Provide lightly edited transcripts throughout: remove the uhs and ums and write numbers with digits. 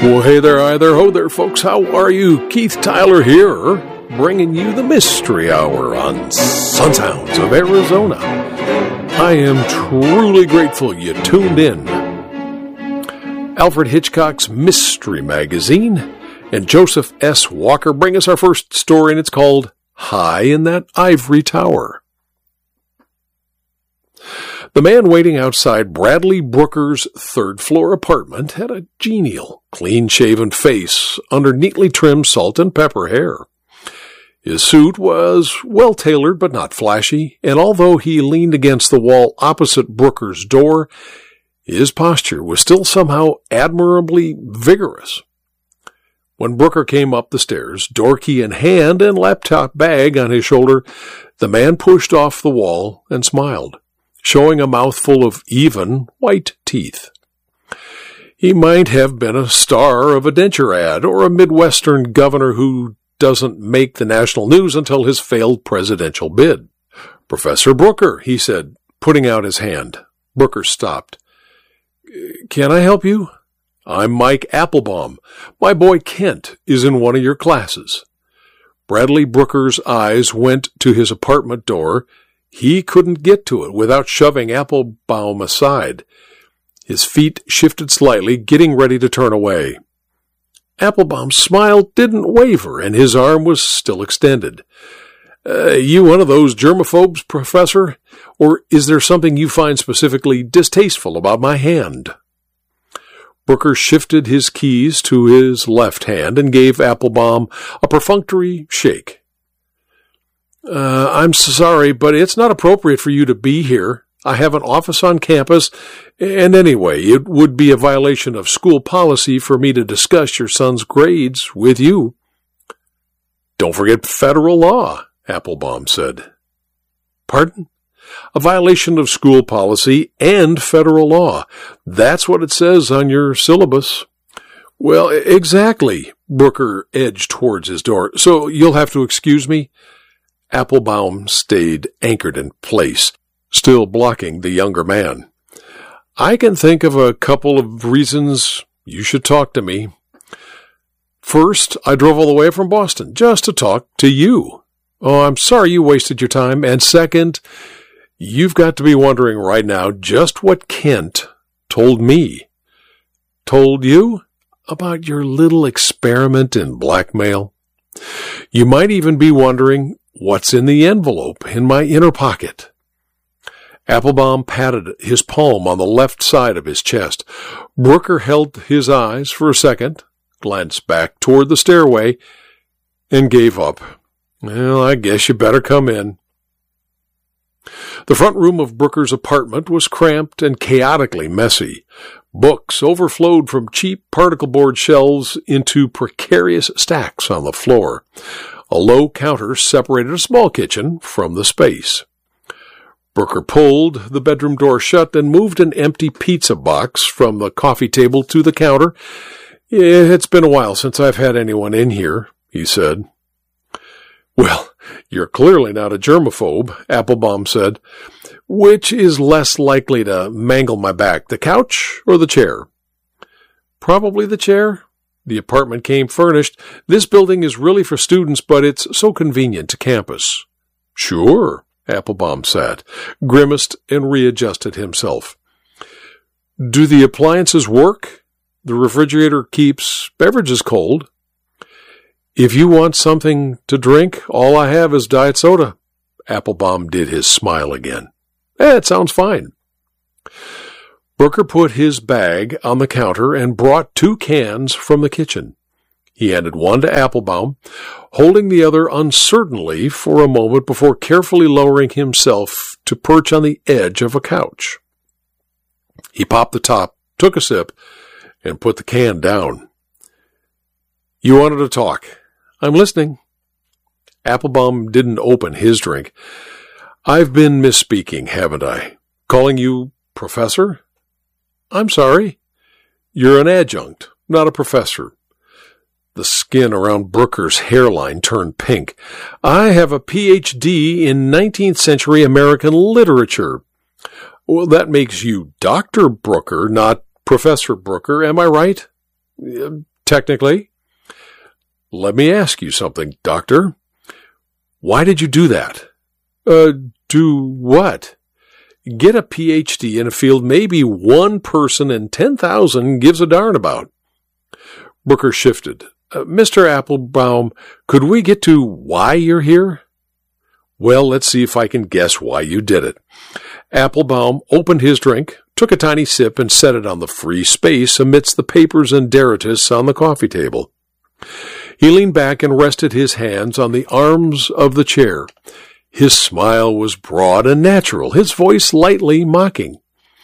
Well, hey there, hi there, ho there, folks. How are you? Keith Tyler here, bringing you the Mystery Hour on Sun Sounds of Arizona. I am truly grateful you tuned in. Alfred Hitchcock's Mystery Magazine and Joseph S. Walker bring us our first story, and it's called High in That Ivory Tower. The man waiting outside Bradley Brooker's third-floor apartment had a genial, clean-shaven face under neatly trimmed salt and pepper hair. His suit was well-tailored but not flashy, and although he leaned against the wall opposite Brooker's door, his posture was still somehow admirably vigorous. When Brooker came up the stairs, door key in hand and laptop bag on his shoulder, the man pushed off the wall and smiled, showing a mouthful of even, white teeth. He might have been a star of a denture ad or a Midwestern governor who doesn't make the national news until his failed presidential bid. "Professor Brooker," he said, putting out his hand. Brooker stopped. "Can I help you? I'm Mike Applebaum. My boy Kent is in one of your classes." Bradley Brooker's eyes went to his apartment door. He couldn't get to it without shoving Applebaum aside. His feet shifted slightly, getting ready to turn away. Applebaum's smile didn't waver, and his arm was still extended. You one of those germaphobes, Professor? Or is there something you find specifically distasteful about my hand?" Brooker shifted his keys to his left hand and gave Applebaum a perfunctory shake. "I'm sorry, but it's not appropriate for you to be here. I have an office on campus, and anyway, it would be a violation of school policy for me to discuss your son's grades with you." "Don't forget federal law," Applebaum said. "Pardon?" "A violation of school policy and federal law. That's what it says on your syllabus." "Well, exactly." Brooker edged towards his door. "So you'll have to excuse me." Applebaum stayed anchored in place, still blocking the younger man. "I can think of a couple of reasons you should talk to me. First, I drove all the way from Boston just to talk to you. Oh, I'm sorry you wasted your time. And second, you've got to be wondering right now just what Kent told me." "Told you? About your little experiment in blackmail? You might even be wondering what's in the envelope in my inner pocket." Applebaum patted his palm on the left side of his chest. Brooker held his eyes for a second, glanced back toward the stairway, and gave up. "Well, I guess you better come in." The front room of Brooker's apartment was cramped and chaotically messy. Books overflowed from cheap particle board shelves into precarious stacks on the floor. A low counter separated a small kitchen from the space. Brooker pulled the bedroom door shut and moved an empty pizza box from the coffee table to the counter. "It's been a while since I've had anyone in here," he said. "Well, you're clearly not a germaphobe," Applebaum said. "Which is less likely to mangle my back, the couch or the chair?" "Probably the chair. The apartment came furnished. This building is really for students, but it's so convenient to campus." "Sure." Applebaum sat, grimaced, and readjusted himself. "Do the appliances work? The refrigerator keeps beverages cold." "If you want something to drink, all I have is diet soda." Applebaum did his smile again. "It sounds fine." Brooker put his bag on the counter and brought 2 cans from the kitchen. He handed one to Applebaum, holding the other uncertainly for a moment before carefully lowering himself to perch on the edge of a couch. He popped the top, took a sip, and put the can down. "You wanted to talk. I'm listening." Applebaum didn't open his drink. "I've been misspeaking, haven't I? Calling you Professor?" "I'm sorry." "You're an adjunct, not a professor." The skin around Brooker's hairline turned pink. "I have a Ph.D. in 19th century American literature." "Well, that makes you Dr. Brooker, not Professor Brooker, am I right?" technically. Let me ask you something, Doctor. Why did you do that? Do what? Get a PhD in a field maybe one person in 10,000 gives a darn about. Brooker shifted. Mr. Applebaum, could we get to why you're here? Well, let's see if I can guess why you did it. Applebaum opened his drink, took a tiny sip, and set it on the free space amidst the papers and derritis on the coffee table. He leaned back and rested his hands on the arms of the chair. His smile was broad and natural, his voice lightly mocking.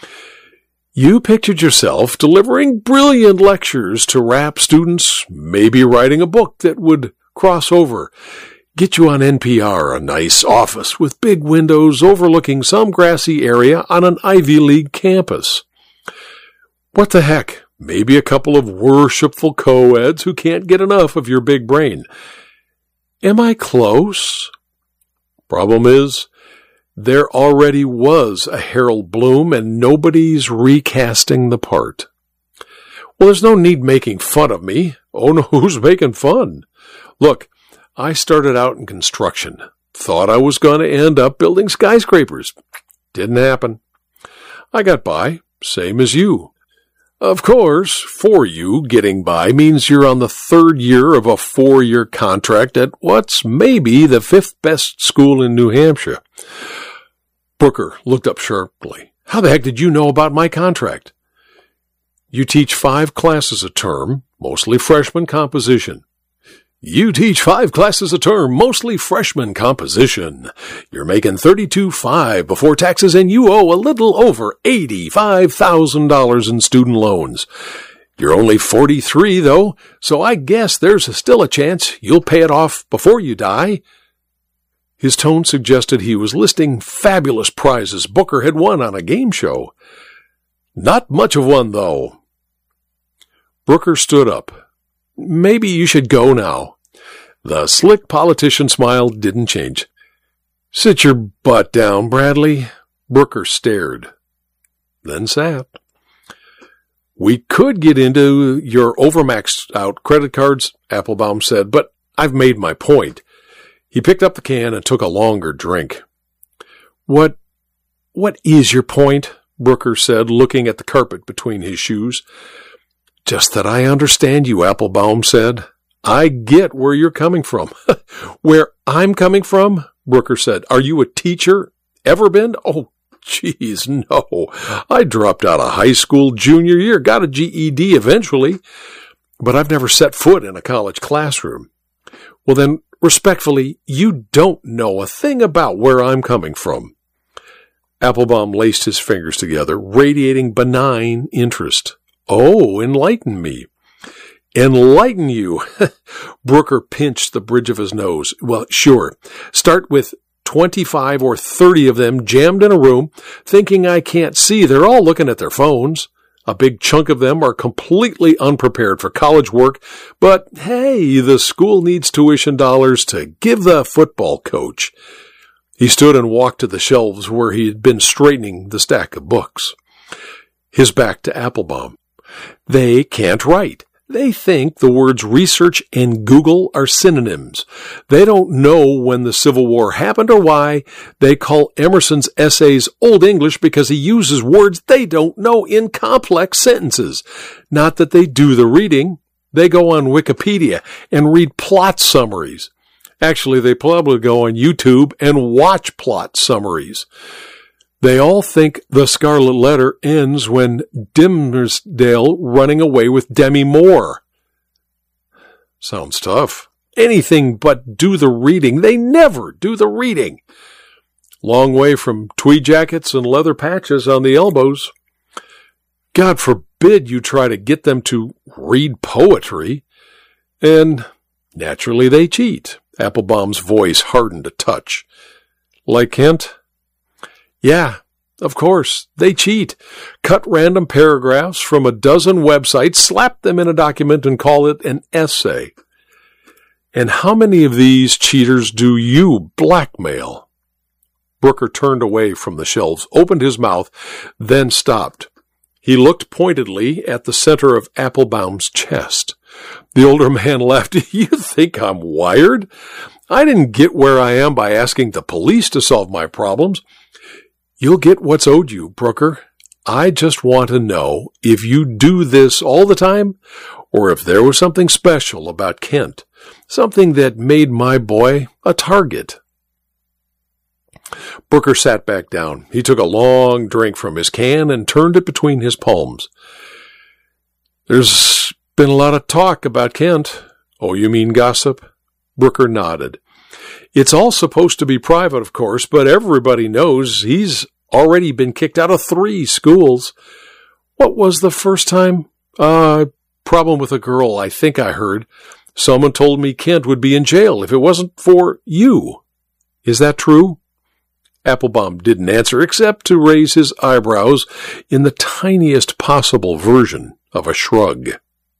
You pictured yourself delivering brilliant lectures to rap students, maybe writing a book that would cross over, get you on NPR, a nice office with big windows overlooking some grassy area on an Ivy League campus. What the heck? Maybe a couple of worshipful co-eds who can't get enough of your big brain. Am I close? Problem is, there already was a Harold Bloom and nobody's recasting the part. Well, there's no need making fun of me. Oh no, who's making fun? Look, I started out in construction. Thought I was going to end up building skyscrapers. Didn't happen. I got by, same as you. Of course, for you, getting by means you're on the third year of a 4-year contract at what's maybe the 5th best school in New Hampshire. Brooker looked up sharply. How the heck did you know about my contract? You teach 5 classes a term, mostly freshman composition. You teach 5 classes a term, mostly freshman composition. You're making $32,500 before taxes, and you owe a little over $85,000 in student loans. You're only 43, though, so I guess there's still a chance you'll pay it off before you die. His tone suggested he was listing fabulous prizes Booker had won on a game show. Not much of one, though. Brooker stood up. Maybe you should go now. The slick politician smile didn't change. Sit your butt down, Bradley. Brooker stared, then sat. We could get into your overmaxed out credit cards, Applebaum said, but I've made my point. He picked up the can and took a longer drink. What is your point? Brooker said, looking at the carpet between his shoes. Just that I understand you, Applebaum said. I get where you're coming from. Where I'm coming from? Brooker said. Are you a teacher? Ever been? Oh, geez, no. I dropped out of high school junior year, got a GED eventually, but I've never set foot in a college classroom. Well then, respectfully, you don't know a thing about where I'm coming from. Applebaum laced his fingers together, radiating benign interest. Oh, enlighten me. Enlighten you. Brooker pinched the bridge of his nose. Well, sure. Start with 25 or 30 of them jammed in a room, thinking I can't see. They're all looking at their phones. A big chunk of them are completely unprepared for college work, but hey, the school needs tuition dollars to give the football coach. He stood and walked to the shelves where he had been straightening the stack of books. His back to Applebaum. They can't write. They think the words research and Google are synonyms. They don't know when the Civil War happened or why. They call Emerson's essays Old English because he uses words they don't know in complex sentences. Not that they do the reading. They go on Wikipedia and read plot summaries. Actually, they probably go on YouTube and watch plot summaries. They all think The Scarlet Letter ends when Dimmesdale running away with Demi Moore. Sounds tough. Anything but do the reading. They never do the reading. Long way from tweed jackets and leather patches on the elbows. God forbid you try to get them to read poetry. And naturally they cheat. Applebaum's voice hardened a touch. Like Kent? Yeah, of course, they cheat. Cut random paragraphs from a dozen websites, slap them in a document, and call it an essay. And how many of these cheaters do you blackmail? Brooker turned away from the shelves, opened his mouth, then stopped. He looked pointedly at the center of Applebaum's chest. The older man laughed. You think I'm wired? I didn't get where I am by asking the police to solve my problems. You'll get what's owed you, Brooker. I just want to know if you do this all the time, or if there was something special about Kent, something that made my boy a target. Brooker sat back down. He took a long drink from his can and turned it between his palms. There's been a lot of talk about Kent. Oh, you mean gossip? Brooker nodded. It's all supposed to be private, of course, but everybody knows he's already been kicked out of 3 schools. What was the first time? Problem with a girl, I think I heard. Someone told me Kent would be in jail if it wasn't for you. Is that true? Applebaum didn't answer except to raise his eyebrows in the tiniest possible version of a shrug.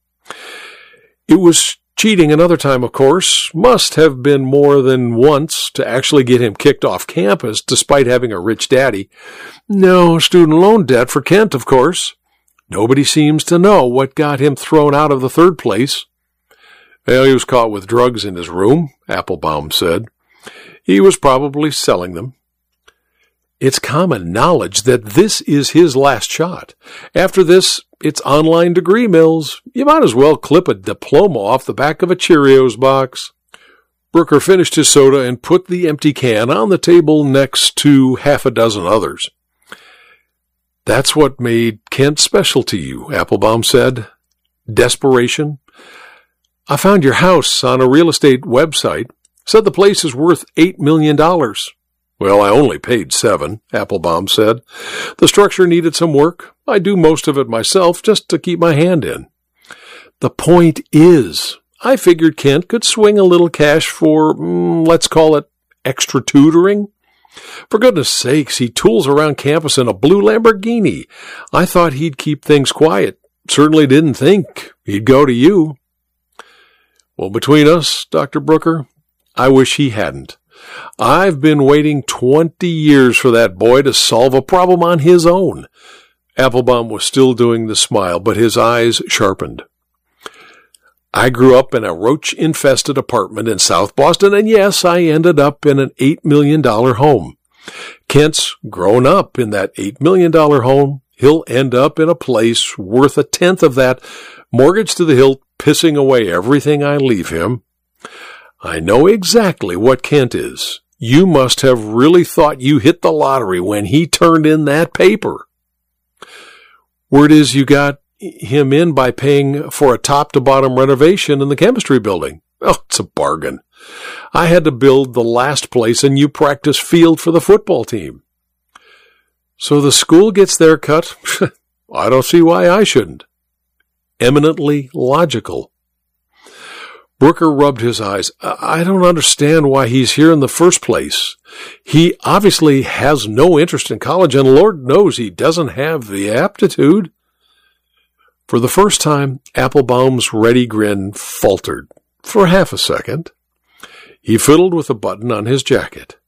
It was cheating another time, of course. Must have been more than once to actually get him kicked off campus despite having a rich daddy. No student loan debt for Kent, of course. Nobody seems to know what got him thrown out of the 3rd place. Well, he was caught with drugs in his room, Applebaum said. He was probably selling them. It's common knowledge that this is his last shot. After this, it's online degree mills. You might as well clip a diploma off the back of a Cheerios box. Brooker finished his soda and put the empty can on the table next to half a dozen others. That's what made Kent special to you, Applebaum said. Desperation. I found your house on a real estate website. Said the place is worth $8 million. Well, I only paid $7, Applebaum said. The structure needed some work. I do most of it myself just to keep my hand in. The point is, I figured Kent could swing a little cash for, let's call it, extra tutoring. For goodness sakes, he tools around campus in a blue Lamborghini. I thought he'd keep things quiet. Certainly didn't think he'd go to you. Well, between us, Dr. Brooker, I wish he hadn't. I've been waiting 20 years for that boy to solve a problem on his own. Applebaum was still doing the smile, but his eyes sharpened. I grew up in a roach-infested apartment in South Boston, and yes, I ended up in an $8 million home. Kent's grown up in that $8 million home. He'll end up in a place worth 1/10 of that, mortgage to the hilt, pissing away everything I leave him. I know exactly what Kent is. You must have really thought you hit the lottery when he turned in that paper. Word is you got him in by paying for a top-to-bottom renovation in the chemistry building. Oh, it's a bargain. I had to build the last place and you practice field for the football team. So the school gets their cut? I don't see why I shouldn't. Eminently logical. Brooker rubbed his eyes. I don't understand why he's here in the first place. He obviously has no interest in college, and Lord knows he doesn't have the aptitude. For the first time, Applebaum's ready grin faltered for half a second. He fiddled with a button on his jacket.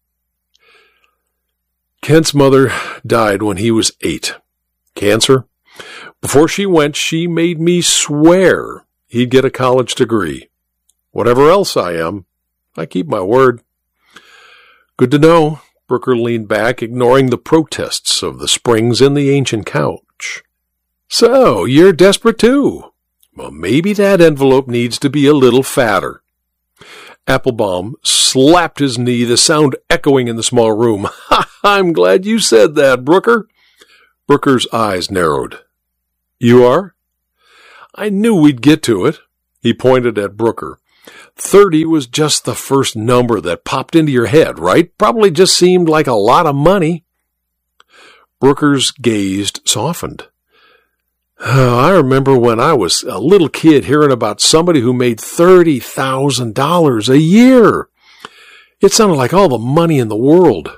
Kent's mother died when he was 8. Cancer. Before she went, she made me swear he'd get a college degree. Whatever else I am, I keep my word. Good to know. Brooker leaned back, ignoring the protests of the springs in the ancient couch. So, you're desperate too. Well, maybe that envelope needs to be a little fatter. Applebaum slapped his knee, the sound echoing in the small room. I'm glad you said that, Brooker. Brooker's eyes narrowed. You are? I knew we'd get to it. He pointed at Brooker. 30 was just the first number that popped into your head, right? Probably just seemed like a lot of money. Brooker's gaze softened. I remember when I was a little kid hearing about somebody who made $30,000 a year. It sounded like all the money in the world.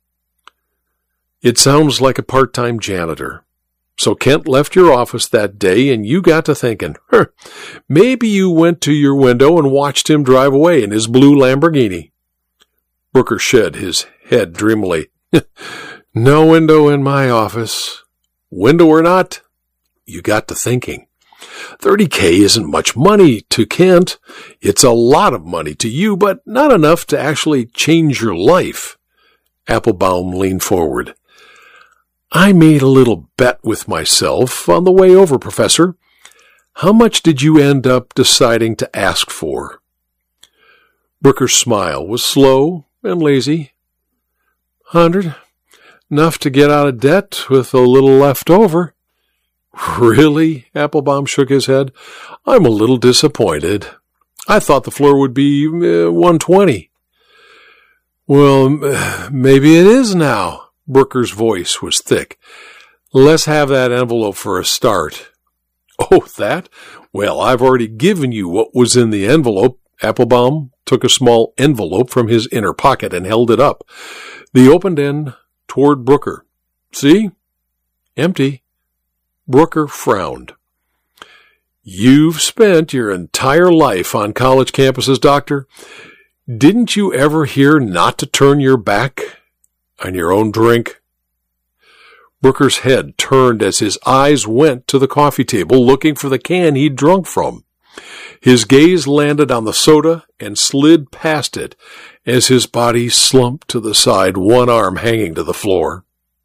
It sounds like a part-time janitor. So Kent left your office that day and you got to thinking, maybe you went to your window and watched him drive away in his blue Lamborghini. Brooker shed his head dreamily. No window in my office. Window or not, you got to thinking. $30,000 isn't much money to Kent. It's a lot of money to you, but not enough to actually change your life. Applebaum leaned forward. I made a little bet with myself on the way over, Professor. How much did you end up deciding to ask for? Brooker's smile was slow and lazy. 100. Enough to get out of debt with a little left over. Really? Applebaum shook his head. I'm a little disappointed. I thought the floor would be 120. Well, maybe it is now. Brooker's voice was thick. Let's have that envelope for a start. Oh, that? Well, I've already given you what was in the envelope. Applebaum took a small envelope from his inner pocket and held it up, the opened end toward Brooker. See? Empty. Brooker frowned. You've spent your entire life on college campuses, Doctor. Didn't you ever hear not to turn your back on your own drink? Brooker's head turned as his eyes went to the coffee table, looking for the can he'd drunk from. His gaze landed on the soda and slid past it as his body slumped to the side, one arm hanging to the floor.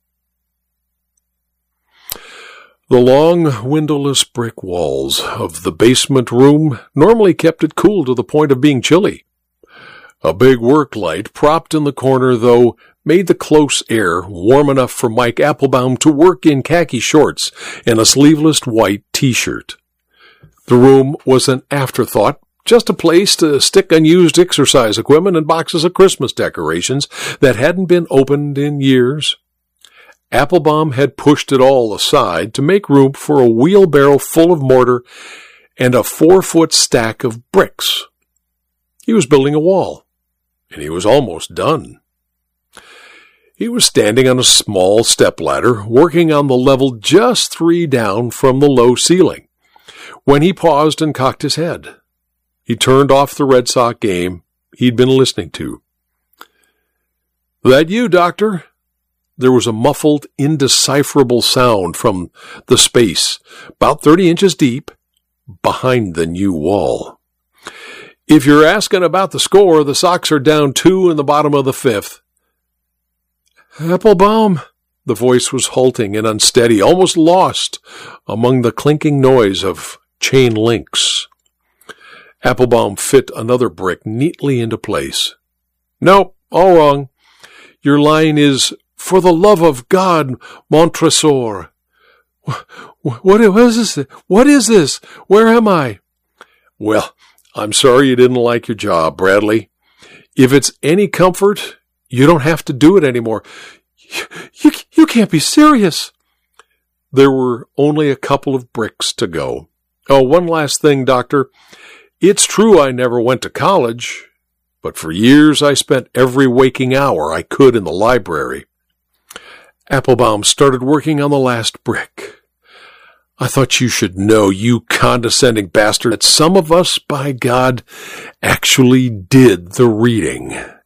The long, windowless brick walls of the basement room normally kept it cool to the point of being chilly. A big work light propped in the corner, though, made the close air warm enough for Mike Applebaum to work in khaki shorts and a sleeveless white T-shirt. The room was an afterthought, just a place to stick unused exercise equipment and boxes of Christmas decorations that hadn't been opened in years. Applebaum had pushed it all aside to make room for a wheelbarrow full of mortar and a 4-foot stack of bricks. He was building a wall, and he was almost done. He was standing on a small stepladder, working on the level just 3 down from the low ceiling, when he paused and cocked his head. He turned off the Red Sox game he'd been listening to. That you, Doctor? There was a muffled, indecipherable sound from the space, about 30 inches deep, behind the new wall. If you're asking about the score, the Sox are down 2 in the bottom of the 5th. Applebaum, the voice was halting and unsteady, almost lost among the clinking noise of chain links. Applebaum fit another brick neatly into place. Nope, all wrong. Your line is, for the love of God, Montresor. What is this? What is this? Where am I? Well, I'm sorry you didn't like your job, Bradley. If it's any comfort, you don't have to do it anymore. You can't be serious. There were only a couple of bricks to go. Oh, one last thing, Doctor. It's true I never went to college, but for years I spent every waking hour I could in the library. Applebaum started working on the last brick. I thought you should know, you condescending bastard, that some of us, by God, actually did the reading.